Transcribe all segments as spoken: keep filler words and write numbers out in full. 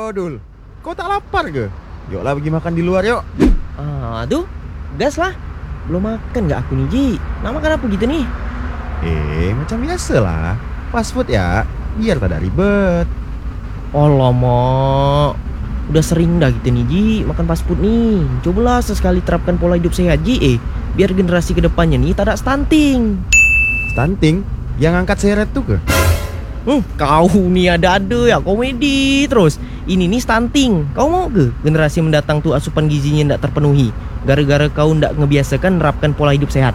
Yo Dul, kau tak lapar ke? Yuklah pergi makan di luar yuk. Ah, tuh, gas lah. Belum makan gak aku nih, Ji? Nak makan apa gitu nih? Eh, macam biasa lah. Fast food ya, biar tak ada ribet. Alamak, udah sering dah kita nih, Ji, makan fast food nih. Cobalah sesekali terapkan pola hidup sehat, Ji. Eh, biar generasi kedepannya nih tak ada stunting. Stunting? Yang angkat seret tuh ke? Hmm, kau nih ada-ada ya komedi terus. Ini nih stunting. Kau mau ke generasi mendatang tuh asupan gizinya tidak terpenuhi gara-gara kau tidak ngebiasakan nerapkan pola hidup sehat?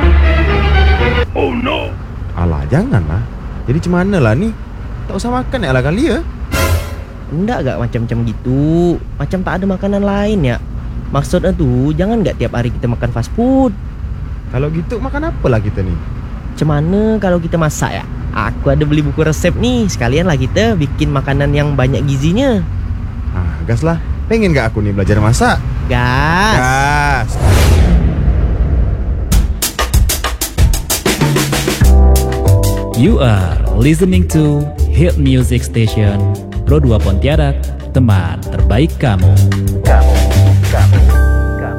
Oh no. Alah jangan lah. Jadi cemana lah nih? Tak usah makan ya lah kali ya. Enggak gak macam-macam gitu. Macam tak ada makanan lain ya. Maksudnya tuh jangan gak tiap hari kita makan fast food. Kalau gitu makan apa lah kita nih? Cemana kalau kita masak ya? Aku ada beli buku resep nih. Sekalian lah kita bikin makanan yang banyak gizinya. Ah, gas lah. Pengen gak aku nih belajar masak? Gas. Gas. You are listening to Hit Music Station Pro dua Pontianak, teman terbaik kamu. Kamu, kamu, kamu.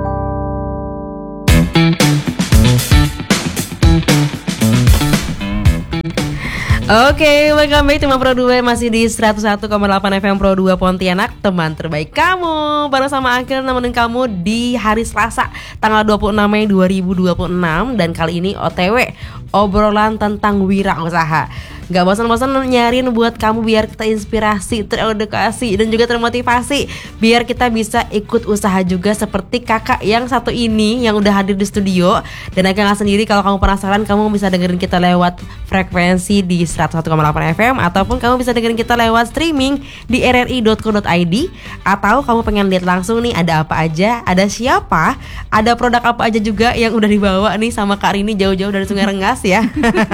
Oke, okay, welcome back Teman Pro dua masih di seratus satu koma delapan F M Pro dua Pontianak, teman terbaik kamu. Baru sama Akil nemenin kamu di hari Selasa tanggal dua puluh enam Mei dua ribu dua puluh enam. Dan kali ini O T W, obrolan tentang wirausaha. Gak bosan-bosan nyariin buat kamu biar kita inspirasi, teredukasi, dan juga termotivasi, biar kita bisa ikut usaha juga seperti kakak yang satu ini yang udah hadir di studio. Dan Akil gak sendiri, kalau kamu penasaran kamu bisa dengerin kita lewat frekuensi di seratus satu koma delapan F M, ataupun kamu bisa dengerin kita lewat streaming di r r i dot co dot i d, atau kamu pengen lihat langsung nih ada apa aja, ada siapa, ada produk apa aja juga yang udah dibawa nih sama Kak Rini jauh-jauh dari Sungai Rengas ya.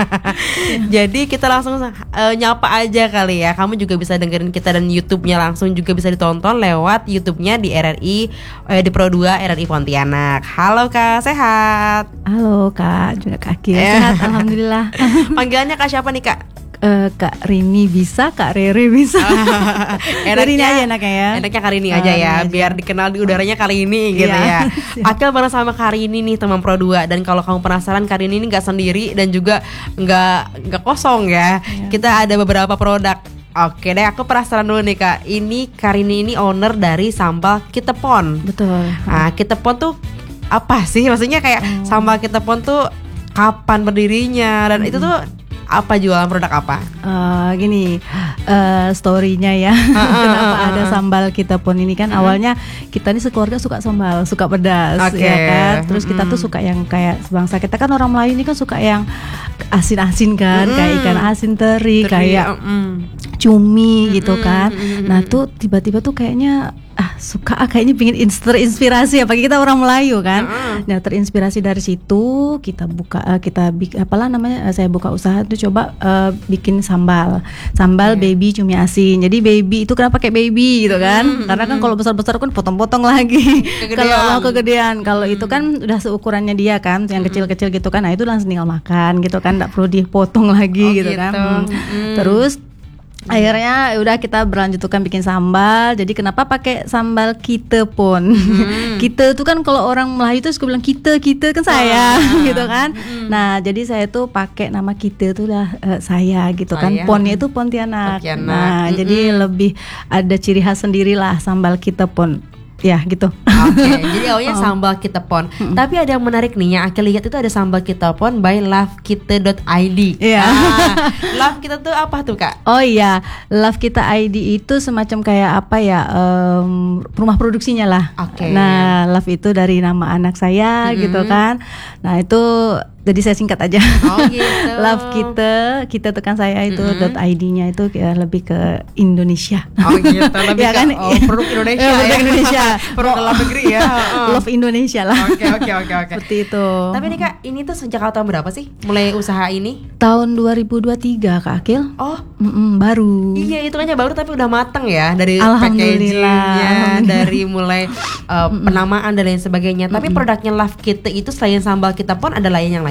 Jadi kita langsung uh, nyapa aja kali ya. Kamu juga bisa dengerin kita dan YouTube-nya langsung juga bisa ditonton lewat YouTube-nya di R R I eh, di Pro dua R R I Pontianak. Halo Kak, sehat? Halo Kak, juga Kak Akil, sehat alhamdulillah. Panggilannya Kak siapa nih Kak? Uh, Kak Rini bisa, Kak Rere bisa. Enaknya aja enaknya ya. Enaknya Kak Rini aja ya, aja. Biar dikenal di udaranya kali ini gitu ya. Akil bareng sama Kak Rini nih teman Pro dua. Dan kalau kamu penasaran, Kak Rini ini gak sendiri dan juga gak, gak kosong ya. ya Kita ada beberapa produk. Oke deh, aku penasaran dulu nih Kak. Ini Kak Rini ini owner dari Sambal Kitepon. Betul. Nah, Kitepon tuh apa sih? Maksudnya kayak oh. Sambal Kitepon tuh kapan berdirinya? Dan hmm. itu tuh apa, jualan produk apa? Uh, gini, uh, story-nya ya. Kenapa ada Sambal Kitepon ini kan? Uh-huh. Awalnya kita nih sekeluarga suka sambal, suka pedas, okay. ya kan. Terus kita tuh suka yang kayak sebangsa kita kan orang Melayu ini kan suka yang asin-asin kan, mm. kayak ikan asin teri, teri kayak mm. cumi gitu kan. Mm-hmm. Nah tuh tiba-tiba tuh kayaknya ah suka ah, kayaknya pingin terinspirasi, apalagi kita orang Melayu kan. Mm. Nah terinspirasi dari situ kita buka uh, kita bik, apalah namanya uh, saya buka usaha tuh coba uh, bikin sambal sambal okay. baby cumi asin. Jadi baby itu kenapa pakai baby gitu kan? Mm-hmm. Karena kan kalau besar-besar kan potong-potong lagi. Kalau mau kegedean, kalau mm. itu kan udah seukurannya dia kan, yang mm-hmm. kecil-kecil gitu kan. Nah itu langsung tinggal makan gitu kan, nggak perlu dipotong lagi oh, gitu, gitu kan. Hmm. Mm. Terus akhirnya udah kita berlanjutkan bikin sambal. Jadi kenapa pakai sambal Kitepon? Hmm. Kita tuh kan kalau orang Melayu tuh suka bilang kita kita kan saya ah. gitu kan. Hmm. Nah jadi saya tuh pakai nama kita tuh lah uh, saya gitu saya. Kan. Ponnya itu Pontianak. Pontianak. Nah mm-hmm. jadi lebih ada ciri khas sendirilah sambal Kitepon. Ya gitu. Oke, okay, jadi awalnya oh. sambal Kitepon. Mm-hmm. Tapi ada yang menarik nih, yang aku lihat itu ada sambal Kitepon by love kita dot i d. Iya. Yeah. Ah, Love Kita tuh apa tuh Kak? Oh iya, Love Kita I D itu semacam kayak apa ya, um, rumah produksinya lah. Oke. Okay. Nah, Love itu dari nama anak saya mm-hmm. gitu kan. Nah itu jadi saya singkat aja. Oh gitu. Love Kita, kita tekan saya itu mm-hmm. dot I D-nya itu ya, lebih ke Indonesia. Oh gitu, lebih ya, ke kan? oh, produk Indonesia. ya, produk Indonesia. Produk dalam negeri ya. Love Indonesia lah. Oke oke oke oke. Seperti itu. Tapi nih Kak, ini tuh sejak tahun berapa sih mulai usaha ini? Tahun dua ribu dua puluh tiga Kak Akil. Oh, Mm-mm, baru. Iya, itu kan baru tapi udah matang ya, dari packagingnya, dari mulai uh, penamaan dan lain sebagainya. Tapi mm-mm. produknya Love Kita itu selain sambal Kitepon ada lain yang lain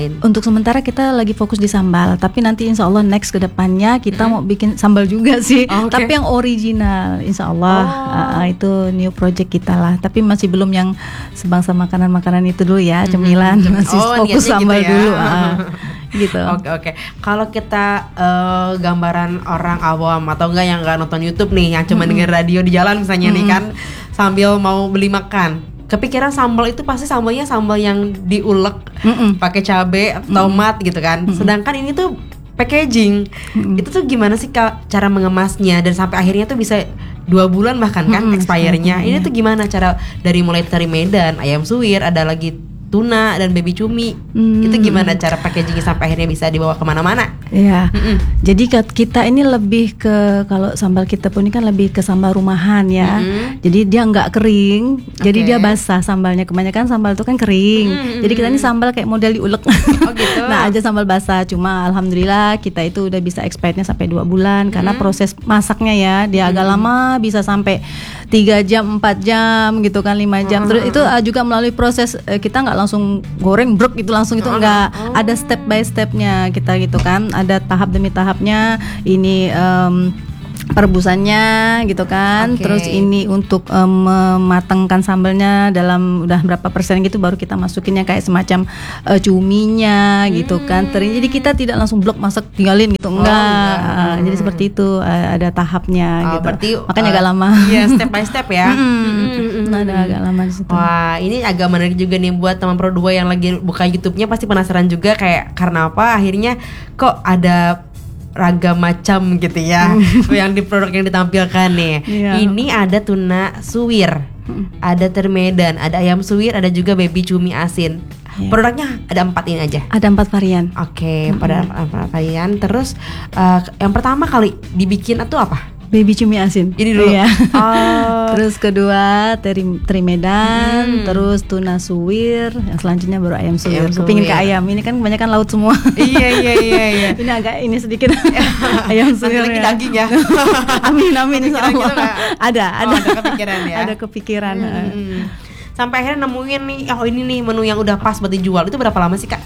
lain? Untuk sementara kita lagi fokus di sambal, tapi nanti insya Allah next ke depannya kita Mm-hmm. mau bikin sambal juga sih, Oh, oke. tapi yang original, insya Allah. Oh. Uh, itu new project kita lah. Tapi masih belum yang sebangsa makanan-makanan itu dulu ya, cemilan. Masih Oh, fokus niatnya gitu sambal ya. dulu. uh, gitu. Oke oke. Kalau kita eh, gambaran orang awam atau enggak yang enggak nonton YouTube nih, yang cuma denger radio di jalan misalnya nih kan, sambil mau beli makan. Kepikiran sambal itu pasti sambalnya sambal yang diulek, Mm-mm. pakai cabe, tomat gitu kan. Sedangkan ini tuh packaging. Itu tuh gimana sih Kak cara mengemasnya dan sampai akhirnya tuh bisa dua bulan bahkan kan Mm-mm, expire-nya. sampai, Ini iya. tuh gimana cara dari mulai dari Medan, ayam suwir, ada lagi tuna dan baby cumi. Hmm. Itu gimana cara packagingnya sampai akhirnya bisa dibawa kemana-mana? Ya, Mm-mm. jadi ke- kita ini lebih ke kalau sambal kita pun ini kan lebih ke sambal rumahan ya. Mm-mm. Jadi dia nggak kering, jadi Oke. dia basah sambalnya. Kebanyakan sambal itu kan kering. Mm-mm. Jadi kita ini sambal kayak model diulek. Oh gitu. Nah aja sambal basah. Cuma alhamdulillah kita itu udah bisa expirednya sampai dua bulan karena proses masaknya ya dia agak lama, bisa sampai tiga jam, empat jam gitu kan, lima jam. Terus itu uh, juga melalui proses uh, kita nggak langsung goreng brek itu langsung itu enggak, ada step by stepnya kita gitu kan, ada tahap demi tahapnya. Ini em, perebusannya gitu kan. Oke. Terus ini untuk em, mematangkan sambalnya dalam udah berapa persen gitu baru kita masukinnya kayak semacam eh, cuminya gitu kan. Teri- Jadi kita tidak langsung blok masak tinggalin gitu enggak. enggak. Eh, jadi seperti itu eh, ada tahapnya Oh, gitu. berarti Makanya uh, agak lama. Iya, step by step ya. Mm-mm. Nah, ada agak lama di situ. Wah, ini agak menarik juga nih buat teman Pro dua yang lagi buka YouTube-nya pasti penasaran juga kayak karena apa akhirnya kok ada ragam macam gitu ya yang di produk yang ditampilkan nih. Iya. Ini ada tuna suwir, ada termedan, ada ayam suwir, ada juga baby cumi asin. Iya. Produknya ada empat ini aja. Ada empat varian. Oke, pada empat varian. Terus eh, yang pertama kali dibikin itu apa? Baby cumi asin. Ini dulu. Iya. Oh. Terus kedua teri, teri Medan, Hmm. terus tuna suwir, yang selanjutnya baru ayam suwir. Ayam Kepingin ke suwir. ayam. Ini kan kebanyakan laut semua. Iya iya iya iya. Ini agak ini sedikit ayam Nanti suwir. lagi ya. daging ya. Amin amin insya Kepikiran gitu Allah. nggak? Ada Oh, ada. ada kepikiran ya. Ada kepikiran. Hmm. Sampai akhirnya nemuin nih, oh ini nih menu yang udah pas buat dijual. Itu berapa lama sih Kak?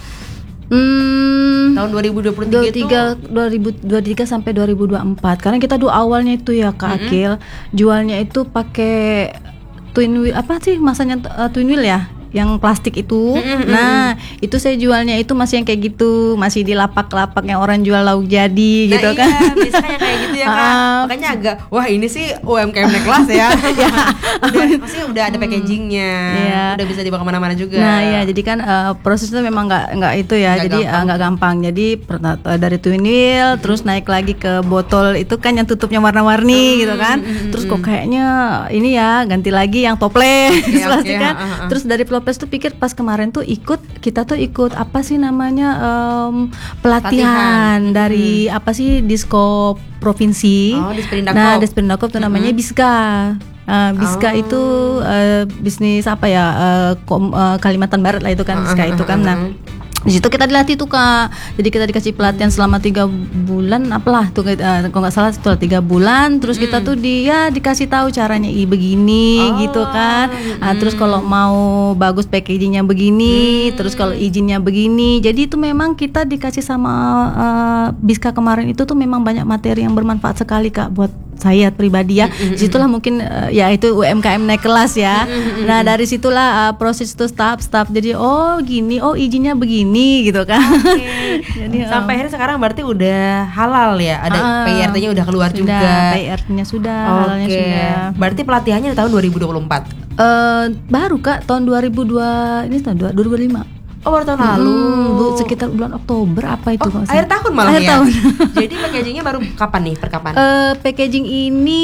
Hmm. Tahun dua ribu dua puluh dua tiga ribu dua puluh tiga, dua ribu dua puluh tiga sampai dua ribu dua puluh empat. Karena kita dulu awalnya itu ya Kak Akil, jualnya itu pakai twin wheel, apa sih masanya uh, twin wheel ya? Yang plastik itu. Nah, itu saya jualnya itu masih yang kayak gitu, masih di lapak-lapak yang orang jual lauk jadi Nah, gitu iya, kan. biasanya kayak gitu ya Kak. Ah. Makanya agak, wah ini sih U M K M naik kelas ya. Udah, maksudnya udah ada packagingnya, Iya. udah bisa dibawa kemana-mana juga. Nah ya jadi kan uh, prosesnya memang nggak nggak itu ya, Nggak jadi uh, gampang. nggak gampang. Jadi per- uh, dari twin wheel terus naik lagi ke botol itu kan yang tutupnya warna-warni gitu kan. Terus kok kayaknya ini ya ganti lagi yang toples Oke, plastik oke, kan. ha, ha, ha. Terus dari toples tuh pikir pas kemarin tuh ikut kita tuh ikut apa sih namanya em, pelatihan, Pelatihan. dari apa sih Diskop provinsi. Oh, Disperindakob. Nah Disperindakob tuh namanya Biska. Uh, Biska Oh. itu uh, bisnis apa ya uh, kom- uh, Kalimantan Barat lah itu kan Biska itu kan. Nah di situ kita dilatih tuh Kak. Jadi kita dikasih pelatihan selama tiga bulan apalah tuh uh, kalau nggak salah setelah tiga bulan. Terus kita tuh dia dikasih tahu caranya i begini Oh, gitu kan. Nah, terus kalau mau bagus packagingnya begini. Terus kalau izinnya begini. Jadi itu memang kita dikasih sama uh, Biska kemarin itu tuh memang banyak materi yang bermanfaat sekali Kak buat saya pribadi ya. Disitulah mungkin uh, ya itu U M K M naik kelas ya. Nah dari situlah uh, proses itu step-step. Jadi oh gini, oh izinnya begini gitu kan. Jadi, um, Sampai akhirnya sekarang berarti udah halal ya, ada Ah, P I R T-nya udah keluar sudah, juga. P I R T-nya sudah, Oke. halalnya sudah. Berarti pelatihannya di tahun dua ribu dua puluh empat. Eh, baru Kak tahun dua ribu dua ini tahun dua ribu lima. Oh, baru tahun lalu. Hmm, Bu, sekitar bulan Oktober apa itu Oh, kalau akhir salah. tahun malah Akhir ya. tahun. Jadi packagingnya baru kapan nih? Per kapan? Eh, packaging ini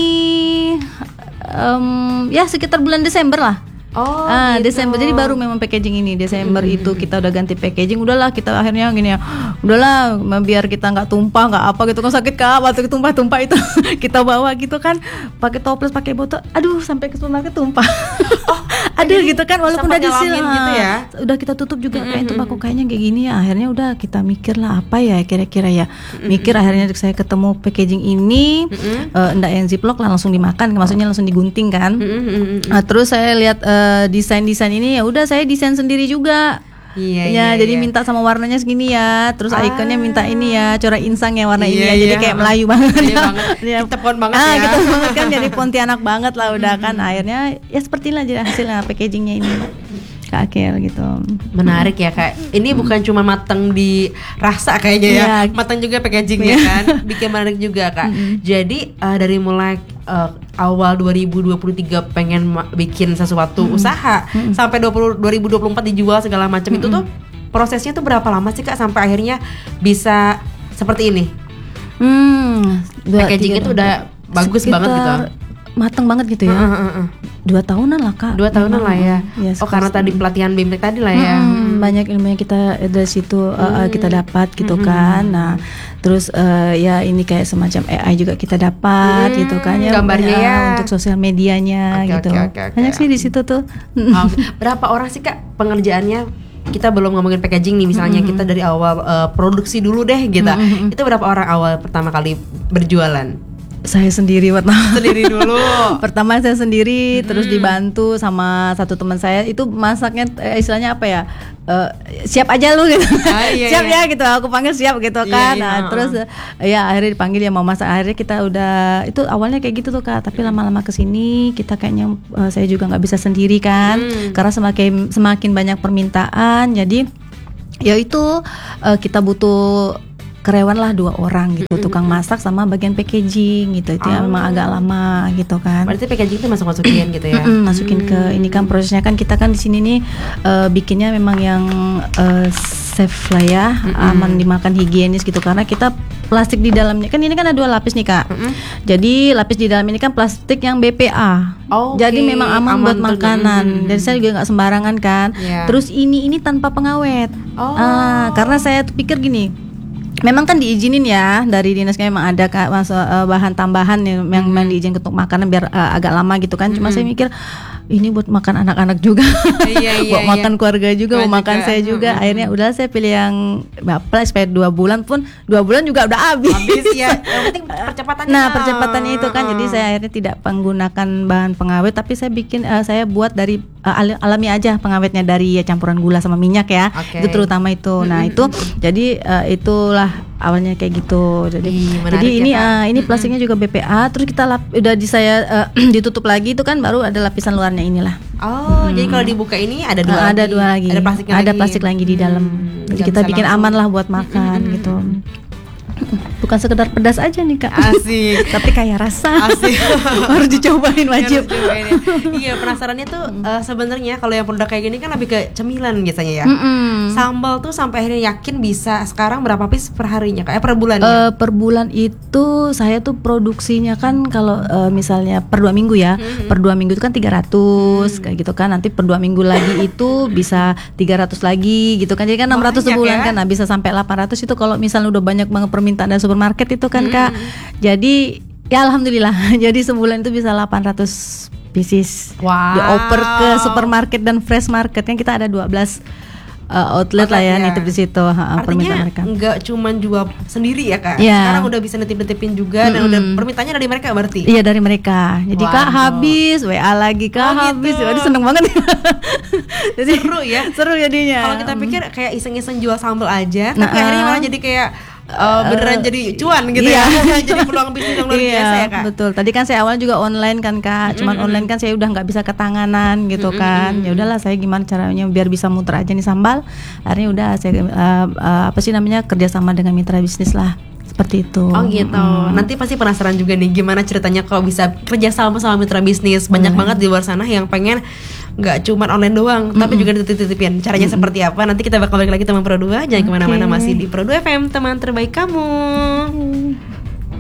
em, ya sekitar bulan Desember lah. oh, ah, gitu. Desember jadi baru memang packaging ini Desember itu kita udah ganti packaging. Udahlah kita akhirnya gini ya. Udahlah biar kita nggak tumpah nggak apa gitu kan sakit Kak waktu tumpah-tumpah itu kita bawa gitu kan pakai toples pakai botol. Aduh sampai ke supermarket tumpah. Oh, aduh gitu kan walaupun udah sempat disil nyelamin gitu ya? udah kita tutup juga kayak itu aku kayaknya kayak gini ya. Akhirnya udah kita mikir lah apa ya kira-kira ya. Mikir akhirnya saya ketemu packaging ini eh, enggak yang ziplock lah langsung dimakan maksudnya langsung digunting kan. Nah, terus saya lihat eh, desain-desain ini ya udah saya desain sendiri juga. Iya, ya, iya, jadi iya. minta sama warnanya segini ya, terus Ah. ikonnya minta ini ya, corak insang ya warna ini Iya, ya, jadi iya. kayak Melayu banget. Iya banget. Ya. Kita pon banget ah, ya. kita banget kan jadi Pontianak banget lah udah kan. Akhirnya ya seperti inilah jadi hasilnya packagingnya ini Kak Akil gitu. Menarik ya Kak. Ini bukan cuma matang di rasa kayaknya ya, Iya. matang juga packagingnya kan. Bikin menarik juga Kak. Jadi uh, dari mulai uh, awal dua ribu dua puluh tiga pengen ma- bikin sesuatu usaha sampai dua ribu dua puluh empat dijual segala macam itu tuh prosesnya tuh berapa lama sih Kak sampai akhirnya bisa seperti ini? Hmm, dua, Packagingnya tiga tuh tahun. udah bagus banget gitu. Sekitar mateng banget gitu ya. Uh, uh, uh. Dua tahunan lah Kak. Dua tahunan lah ya. Ya, Oh karena tadi pelatihan B I M T E C tadi lah ya. Mm, banyak ilmu yang kita dari situ uh, uh, kita dapat gitu kan. Nah, terus uh, ya ini kayak semacam A I juga kita dapat Hmm, gitu kan ya. gambarnya ya. Untuk sosial medianya Oke, gitu. oke, oke, oke. Banyak sih di situ tuh. Oh, berapa orang sih Kak pengerjaannya? Kita belum ngomongin packaging nih misalnya kita dari awal uh, produksi dulu deh gitu. Itu berapa orang awal pertama kali berjualan? Saya sendiri pertama. Sendiri dulu. Pertama saya sendiri, terus dibantu sama satu teman saya. Itu masaknya eh, istilahnya apa ya? Eh, siap aja lu gitu. Ah, iya, siap iya. ya gitu. Aku panggil siap gitu Iya, kan. iya, Nah, uh-uh. terus eh, ya akhirnya dipanggil ya mau masak. Akhirnya kita udah itu awalnya kayak gitu tuh Kak. Tapi lama-lama kesini kita kayaknya eh, saya juga nggak bisa sendiri kan. Hmm. Karena semakin semakin banyak permintaan. Jadi ya itu eh, kita butuh karyawan lah dua orang gitu, tukang masak sama bagian packaging gitu. Itu yang memang agak lama gitu kan. Berarti packaging itu masuk-masukin gitu ya. Mm-mm, masukin ke ini kan prosesnya kan kita kan di sini nih eh, bikinnya memang yang eh, safe lah ya, aman dimakan, higienis gitu karena kita plastik di dalamnya kan ini kan ada dua lapis nih Kak. Jadi lapis di dalam ini kan plastik yang B P A. Oke, Jadi memang aman, aman buat tuh. makanan. Mm-mm. Jadi saya juga nggak sembarangan kan. Iya. Terus ini ini tanpa pengawet. Oh. Ah, karena saya tuh pikir gini. Memang kan diizinin ya dari dinasnya memang ada Kak masuk uh, bahan tambahan yang yang memang diizin untuk makanan biar uh, agak lama gitu kan. Cuma saya mikir ini buat makan anak-anak juga, Iya, iya, buat iya. makan keluarga juga, Keluarga mau makan juga. saya juga. Mm-mm. Akhirnya udah saya pilih yang berapa supaya dua bulan pun dua bulan juga udah habis. Habis ya. Yang penting percepatannya. Nah percepatannya itu kan jadi saya akhirnya tidak menggunakan bahan pengawet tapi saya bikin uh, saya buat dari uh, al- alami aja pengawetnya dari ya, campuran gula sama minyak ya. Oke. Itu terutama itu. Nah itu jadi uh, itulah awalnya kayak gitu. Jadi Ih, menarik jadi ya, ini Kak. uh, ini plastiknya juga B P A. Terus kita lap, udah di saya uh, ditutup lagi itu kan baru ada lapisan luarnya inilah. Oh, jadi kalau dibuka ini ada dua Uh, lagi. ada dua lagi. Ada plastiknya Ada lagi. plastik lagi di dalam. Hmm, Jadi nggak kita bisa bikin langsung. aman lah buat makan gitu. Bukan sekedar pedas aja nih Kak. Asik. Tapi kayak rasa. Asik. Harus dicobain wajib. Harus cobain ya. Iya, penasarannya tuh eh, sebenarnya kalau yang produk kayak gini kan lebih ke cemilan biasanya ya. Mm-mm. Sambal tuh sampai akhirnya yakin bisa sekarang berapa piece per harinya Kak? Eh per bulannya? Eh, per bulan itu saya tuh produksinya kan kalau eh, misalnya per dua minggu ya, per dua minggu itu kan tiga ratus kayak gitu kan. Nanti per dua minggu lagi itu bisa tiga ratus lagi gitu kan. Jadi kan enam ratus Banyak sebulan ya? kan. Nah, bisa sampai delapan ratus itu kalau misalnya udah banyak banget permintaan dari supermarket itu kan Kak. Jadi ya alhamdulillah. Jadi sebulan itu bisa delapan ratus pieces. Wow. Dioper ke supermarket dan fresh market kan kita ada dua belas uh, outlet lah ya Outlet, ya. nitip di situ ha, permintaan mereka. Artinya nggak cuman jual sendiri ya Kak? Iya. Sekarang udah bisa nitip-nitipin juga dan udah permintaannya dari mereka berarti? Iya dari mereka. Jadi Waduh. Kak habis, W A lagi Kak Oh, gitu. habis. Waduh seneng banget. Jadi Seru ya. seru jadinya. Kalau kita pikir kayak iseng-iseng jual sambal aja, Nah, tapi akhirnya uh, malah jadi kayak uh, beneran jadi cuan gitu iya. ya. Jadi peluang bisnis yang luar Iya, biasa ya Kak. betul. Tadi kan saya awalnya juga online kan Kak. Cuman online kan saya udah nggak bisa ke tanganan gitu kan. Ya udahlah saya gimana caranya biar bisa muter aja nih sambal. Akhirnya udah saya uh, uh, apa sih namanya kerjasama dengan mitra bisnis lah. Seperti itu. Oh gitu. Nanti pasti penasaran juga nih gimana ceritanya kalau bisa kerja sama sama mitra bisnis. Banyak banget di luar sana yang pengen nggak cuma online doang, tapi juga dititip-titipin. Caranya seperti apa? Nanti kita bakal balik lagi teman Pro dua. Jangan kemana-mana, masih di Pro dua F M, teman terbaik kamu.